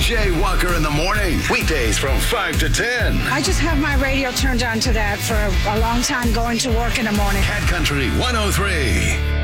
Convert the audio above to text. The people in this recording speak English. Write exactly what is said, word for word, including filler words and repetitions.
Jay Walker in the morning. Weekdays from five to ten. I just have my radio turned on to that for a, a long time going to work in the morning. Cat Country one oh three.